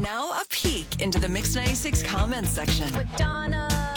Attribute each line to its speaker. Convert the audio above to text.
Speaker 1: Now a peek into the Mix 96 comments section.
Speaker 2: With Donna.